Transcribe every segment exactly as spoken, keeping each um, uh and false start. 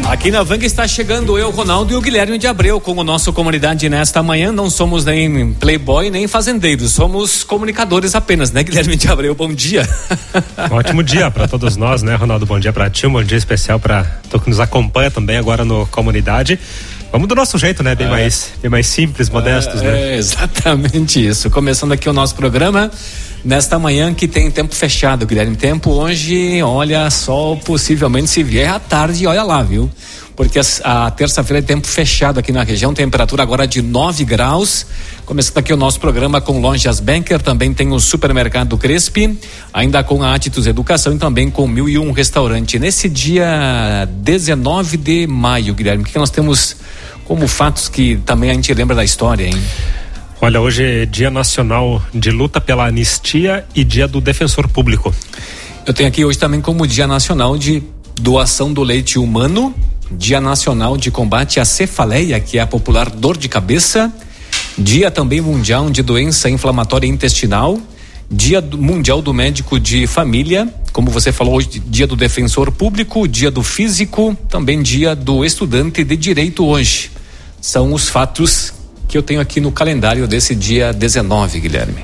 Aqui na Vanga está chegando eu, Ronaldo, e o Guilherme de Abreu com o nosso Comunidade nesta manhã. Não somos nem playboy, nem fazendeiros, somos comunicadores apenas, né, Guilherme de Abreu? Bom dia. Um ótimo dia para todos nós, né, Ronaldo? Bom dia para ti, um bom dia especial para tu que nos acompanha também agora no Comunidade. Vamos do nosso jeito, né? Bem, é. mais, bem mais simples, modestos, é, né? É exatamente isso. Começando aqui o nosso programa nesta manhã que tem tempo fechado, Guilherme. Tempo hoje, olha, sol possivelmente se vier à tarde, olha lá, viu? Porque a, a terça-feira é tempo fechado aqui na região, temperatura agora de nove graus. Começando aqui o nosso programa com Lojas Banker, também tem o Supermercado Crespi, ainda com a Atitus Educação e também com Mil e Um Restaurante. Nesse dia dezenove de maio, Guilherme, o que nós temos como fatos que também a gente lembra da história, hein? Olha, hoje é Dia Nacional de Luta pela Anistia e Dia do Defensor Público. Eu tenho aqui hoje também como Dia Nacional de Doação do Leite Humano, Dia Nacional de Combate à Cefaleia, que é a popular dor de cabeça, Dia também Mundial de Doença Inflamatória Intestinal, Dia Mundial do Médico de Família, como você falou hoje, Dia do Defensor Público, Dia do Físico, também Dia do Estudante de Direito hoje. São os fatos que eu tenho aqui no calendário desse dia dezenove, Guilherme.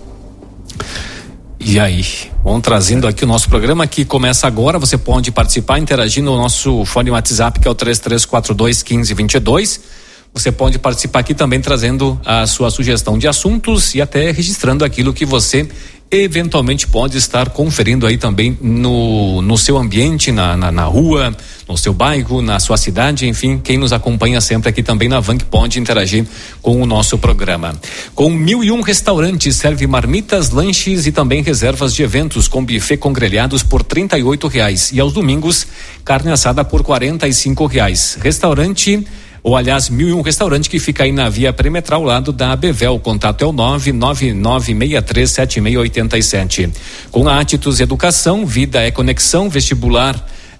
E aí, vamos trazendo aqui o nosso programa que começa agora. Você pode participar, interagir no nosso fone WhatsApp, que é o três três quatro dois, um cinco dois dois. Você pode participar aqui também trazendo a sua sugestão de assuntos e até registrando aquilo que você eventualmente pode estar conferindo aí também no, no seu ambiente, na, na, na rua, no seu bairro, na sua cidade, enfim, quem nos acompanha sempre aqui também na Van que pode interagir com o nosso programa. Com Mil e Um Restaurantes, serve marmitas, lanches e também reservas de eventos com buffet com grelhados por trinta e oito reais e aos domingos carne assada por quarenta e cinco reais. Restaurante ou aliás, Mil e Um Restaurante, que fica aí na Via Perimetral, ao lado da Abevel. O contato é o nove nove nove seis três sete seis oito sete. Com a Atitus Educação, Vida é Conexão, vestibular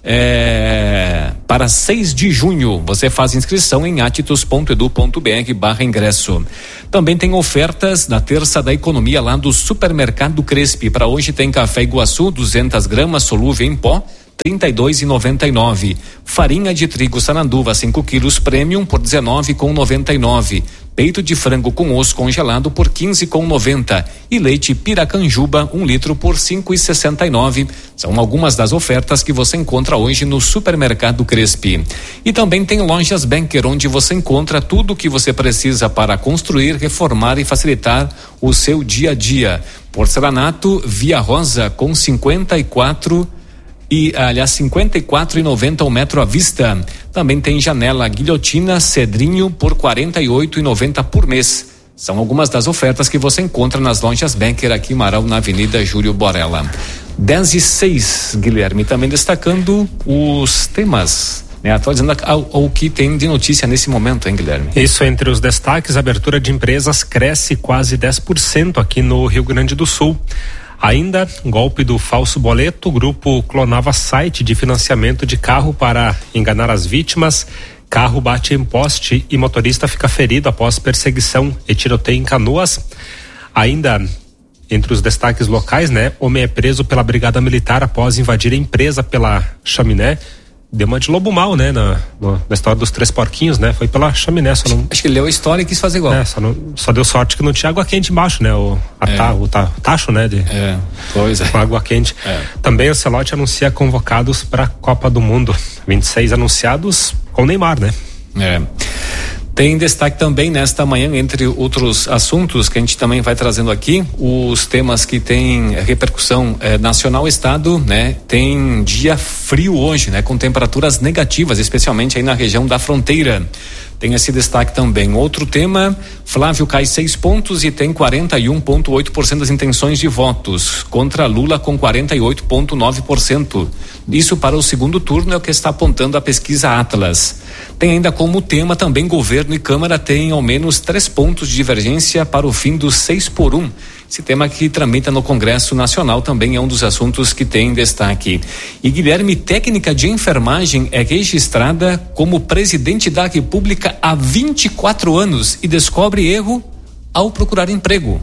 é, para seis de junho. Você faz inscrição em atitus ponto edu ponto br barra ingresso. Também tem ofertas na Terça da Economia lá do Supermercado Crespi. Para hoje tem café Iguaçu, duzentas gramas, solúvel em pó, trinta e dois reais e noventa e nove centavos. Farinha de trigo Sananduva cinco quilos premium por dezenove reais e noventa e nove centavos. Peito de frango com osso congelado por quinze reais e noventa centavos. E leite Piracanjuba um litro por cinco reais e sessenta e nove centavos. São algumas das ofertas que você encontra hoje no Supermercado Crespi. E também tem Lojas Banker, onde você encontra tudo o que você precisa para construir, reformar e facilitar o seu dia a dia. Porcelanato Via Rosa com cinquenta e quatro e aliás cinquenta e quatro reais e noventa centavos o metro à vista. Também tem janela guilhotina Cedrinho por quarenta e oito reais e noventa centavos por mês. São algumas das ofertas que você encontra nas Lojas Banker aqui em Marau, na Avenida Júlio Borella. dez e seis, Guilherme, também destacando os temas, né? Atualizando o que tem de notícia nesse momento, hein, Guilherme? Isso, entre os destaques, a abertura de empresas cresce quase dez por cento aqui no Rio Grande do Sul. Ainda, golpe do falso boleto, o grupo clonava site de financiamento de carro para enganar as vítimas. Carro bate em poste e motorista fica ferido após perseguição e tiroteio em Canoas. Ainda, entre os destaques locais, né? Homem é preso pela Brigada Militar após invadir a empresa pela chaminé. Deu uma de lobo mal, né? Na, na história dos três porquinhos, né? Foi pela chaminé, só não... Acho que ele leu a história e quis fazer igual. É, só, não, só deu sorte que não tinha água quente embaixo, né? O, a é. ta, o ta, tacho, né? De, é, pois é. Com água quente. É. Também o Celote anuncia convocados para a Copa do Mundo. vinte e seis anunciados com o Neymar, né? É. Tem destaque também nesta manhã, entre outros assuntos que a gente também vai trazendo aqui, os temas que têm repercussão eh, nacional, estado, né? Tem dia frio hoje, né? Com temperaturas negativas, especialmente aí na região da fronteira. Tem esse destaque também. Outro tema, Flávio cai seis pontos e tem quarenta e um vírgula oito por cento das intenções de votos, contra Lula com quarenta e oito vírgula nove por cento. Isso para o segundo turno é o que está apontando a pesquisa Atlas. Tem ainda como tema também governo e Câmara têm ao menos três pontos de divergência para o fim do seis por um. Esse tema que tramita no Congresso Nacional também é um dos assuntos que tem destaque. E Guilherme, técnica de enfermagem é registrada como presidente da República há vinte e quatro anos e descobre erro ao procurar emprego.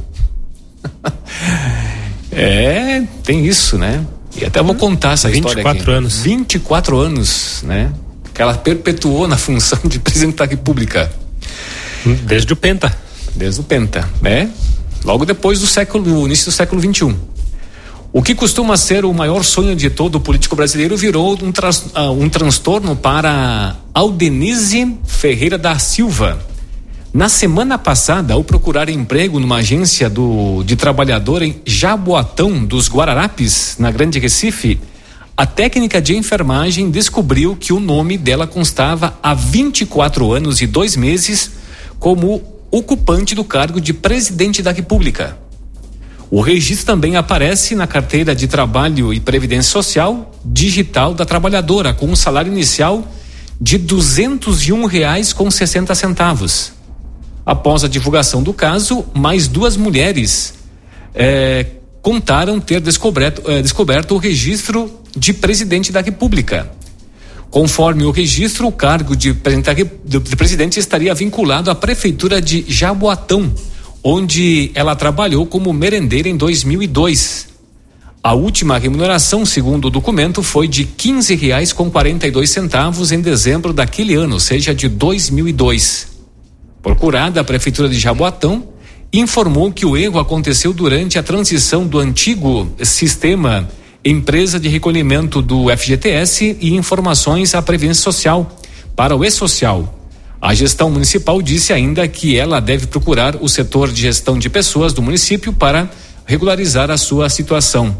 É, tem isso, né? E até vou contar essa história aqui. vinte e quatro anos. vinte e quatro anos, né? que ela perpetuou na função de presidente da República. Desde o Penta. Desde o Penta, né? Logo depois do século, do início do século vinte e um. O que costuma ser o maior sonho de todo político brasileiro virou um, trans, uh, um transtorno para Aldenise Ferreira da Silva. Na semana passada, ao procurar emprego numa agência do, de trabalhador em Jaboatão dos Guararapes, na Grande Recife, a técnica de enfermagem descobriu que o nome dela constava há vinte e quatro anos e dois meses como ocupante do cargo de presidente da República. O registro também aparece na carteira de trabalho e previdência social digital da trabalhadora, com um salário inicial de duzentos e um reais com sessenta centavos. Após a divulgação do caso, mais duas mulheres eh, contaram ter descoberto, eh, descoberto o registro de presidente da República. Conforme o registro, o cargo de presidente, de presidente estaria vinculado à prefeitura de Jaboatão, onde ela trabalhou como merendeira em dois mil e dois. A última remuneração, segundo o documento, foi de quinze reais com quarenta e dois centavos em dezembro daquele ano, ou seja, de dois mil e dois. Procurada, a prefeitura de Jaboatão informou que o erro aconteceu durante a transição do antigo sistema Empresa de Recolhimento do F G T S e Informações à Previdência Social para o E-Social. A gestão municipal disse ainda que ela deve procurar o setor de gestão de pessoas do município para regularizar a sua situação.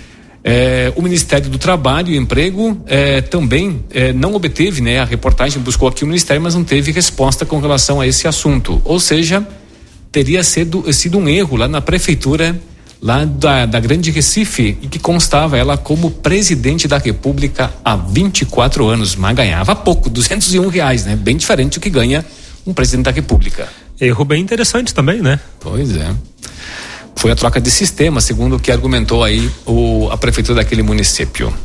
É, o Ministério do Trabalho e Emprego é, também é, não obteve, né? A reportagem buscou aqui o Ministério, mas não teve resposta com relação a esse assunto. Ou seja, teria sido, sido um erro lá na prefeitura lá da, da Grande Recife, e que constava ela como presidente da República há vinte e quatro anos, mas ganhava pouco, duzentos e um reais, né? Bem diferente do que ganha um presidente da República. Erro bem interessante também, né? Pois é. Foi a troca de sistema, segundo o que argumentou aí o, a prefeitura daquele município.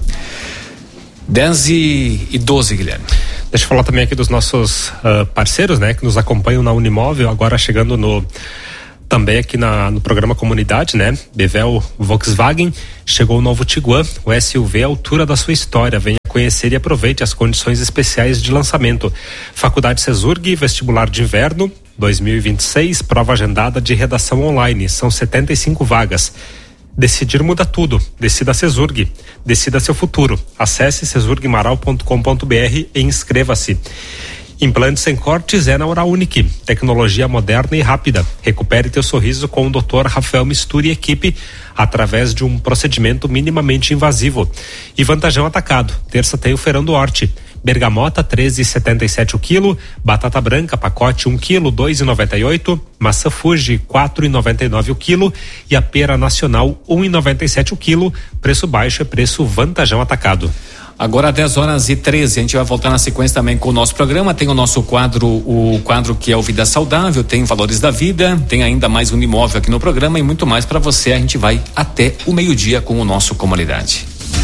dez e doze, Guilherme. Deixa eu falar também aqui dos nossos uh, parceiros, né? Que nos acompanham na Unimóvel, agora chegando no também aqui na, no programa Comunidade, né? Bevel Volkswagen, chegou o novo Tiguan, o S U V à altura da sua história. Venha conhecer e aproveite as condições especiais de lançamento. Faculdade Cesurg, vestibular de inverno dois mil e vinte e seis, prova agendada de redação online, são setenta e cinco vagas. Decidir muda tudo. Decida Cesurg. Decida seu futuro. Acesse cesurg maral ponto com ponto b r e inscreva-se. Implantes sem cortes é na Oral Unique. Tecnologia moderna e rápida. Recupere teu sorriso com o doutor Rafael Mistura e equipe através de um procedimento minimamente invasivo. E Vantajão Atacado. Terça tem o Feirão do Horte. Bergamota treze e setenta e sete o quilo, batata branca pacote um quilo dois e noventa e oito, maçã Fuji quatro e noventa e nove o quilo e a pera nacional um e noventa e sete o quilo. Preço baixo é preço Vantajão Atacado. Agora dez horas e treze, a gente vai voltar na sequência também com o nosso programa. Tem o nosso quadro, o quadro que é o Vida Saudável, tem Valores da Vida, tem ainda mais um imóvel aqui no programa e muito mais para você. A gente vai até o meio-dia com o nosso Comunidade.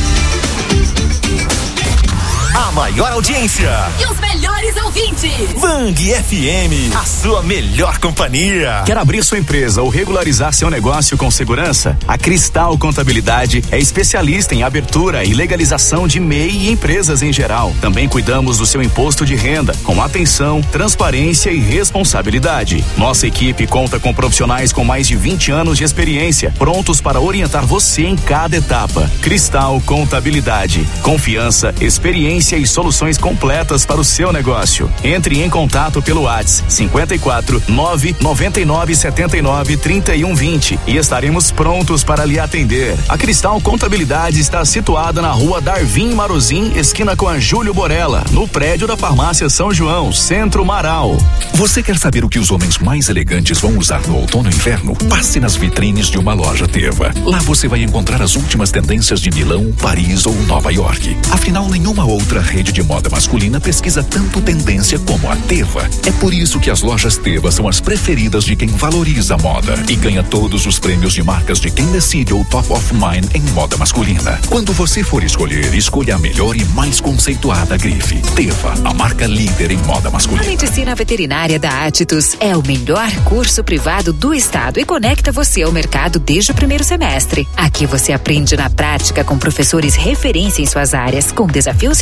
A maior audiência e os melhores ouvintes. Vang F M, a sua melhor companhia. Quer abrir sua empresa ou regularizar seu negócio com segurança? A Cristal Contabilidade é especialista em abertura e legalização de M E I e empresas em geral. Também cuidamos do seu imposto de renda, com atenção, transparência e responsabilidade. Nossa equipe conta com profissionais com mais de vinte anos de experiência, prontos para orientar você em cada etapa. Cristal Contabilidade, confiança, experiência e soluções completas para o seu negócio. Entre em contato pelo WhatsApp cinquenta e quatro, nove noventa e nove, setenta e nove, trinta e um, vinte e estaremos prontos para lhe atender. A Cristal Contabilidade está situada na rua Darvin Marozin, esquina com a Júlio Borella, no prédio da Farmácia São João, Centro Marau. Você quer saber o que os homens mais elegantes vão usar no outono e inverno? Passe nas vitrines de uma loja Teva. Lá você vai encontrar as últimas tendências de Milão, Paris ou Nova York. Afinal, nenhuma outra rede de moda masculina pesquisa tanto tendência como a Teva. É por isso que as lojas Teva são as preferidas de quem valoriza a moda e ganha todos os prêmios de marcas de quem decide o Top of Mind em moda masculina. Quando você for escolher, escolha a melhor e mais conceituada grife. Teva, a marca líder em moda masculina. A medicina veterinária da Atitus é o melhor curso privado do estado e conecta você ao mercado desde o primeiro semestre. Aqui você aprende na prática com professores referência em suas áreas, com desafios reais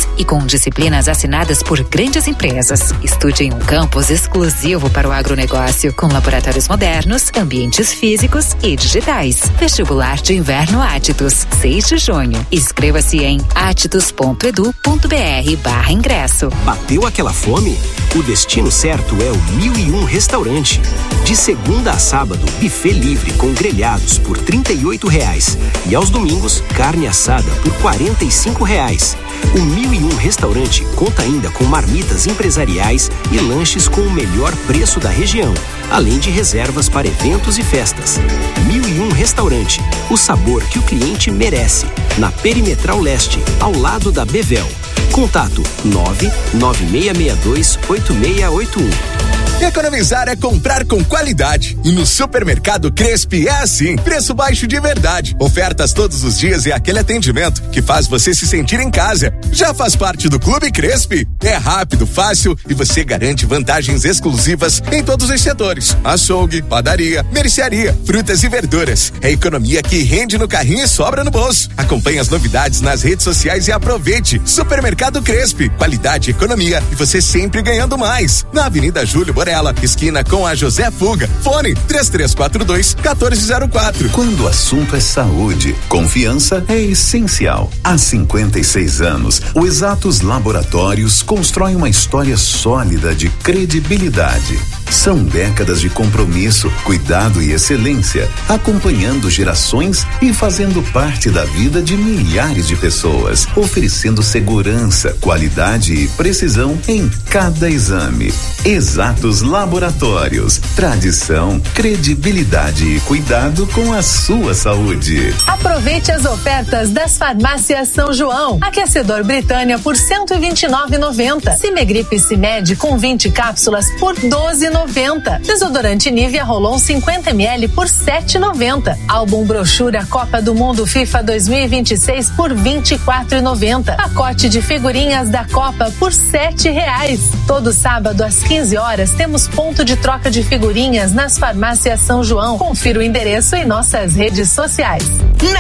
e com disciplinas assinadas por grandes empresas. Estude em um campus exclusivo para o agronegócio, com laboratórios modernos, ambientes físicos e digitais. Vestibular de Inverno Atitus, seis de junho. Inscreva-se em atitus ponto edu ponto br barra ingresso. Bateu aquela fome? O destino certo é o Mil e Um Restaurante. De segunda a sábado, buffet livre com grelhados por trinta e oito reais. E aos domingos, carne assada por quarenta e cinco reais. O Mil e Um Restaurante conta ainda com marmitas empresariais e lanches com o melhor preço da região, além de reservas para eventos e festas. Mil e Um Restaurante, o sabor que o cliente merece. Na Perimetral Leste, ao lado da Bevel. Contato nove nove seis seis dois oito seis oito um. Economizar é comprar com qualidade. E no Supermercado Crespi é assim, preço baixo de verdade. Ofertas todos os dias e aquele atendimento que faz você se sentir em casa. Já faz parte do Clube Crespi? É rápido, fácil e você garante vantagens exclusivas em todos os setores. Açougue, padaria, mercearia, frutas e verduras. É economia que rende no carrinho e sobra no bolso. Acompanhe as novidades nas redes sociais e aproveite. Supermercado Crespi, qualidade e economia e você sempre ganhando mais. Na Avenida Júlio Boré, esquina com a José Fuga. Fone três três quatro dois, um quatro zero quatro. Quando o assunto é saúde, confiança é essencial. Há cinquenta e seis anos, o Exatos Laboratórios constrói uma história sólida de credibilidade. São décadas de compromisso, cuidado e excelência, acompanhando gerações e fazendo parte da vida de milhares de pessoas, oferecendo segurança, qualidade e precisão em cada exame. Exatos Laboratórios, tradição, credibilidade e cuidado com a sua saúde. Aproveite as ofertas das farmácias São João. Aquecedor Britânia por cento e vinte e nove reais e noventa centavos. Cimegripe Cimed com vinte cápsulas por doze reais e noventa centavos. Desodorante Nivea Rolon cinquenta mililitros por sete reais e noventa centavos. Álbum brochura Copa do Mundo FIFA dois mil e vinte e seis por vinte e quatro reais e noventa centavos. Pacote de figurinhas da Copa por sete reais. Todo sábado às quinze horas temos ponto de troca de figurinhas nas farmácias São João. Confira o endereço em nossas redes sociais.